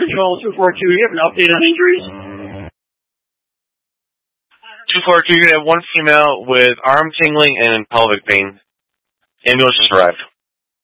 Control 242, you have an update on injuries? 242, you're going to have one female with arm tingling and pelvic pain. Ambulance just arrived.